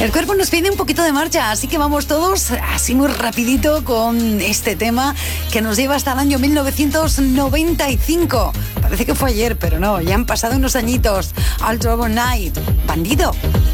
El cuerpo nos pide un poquito de marcha, así que vamos todos así muy rapidito con este tema que nos lleva hasta el año 1995. Parece que fue ayer, pero no, ya han pasado unos añitos. Ultra Night, Bandido.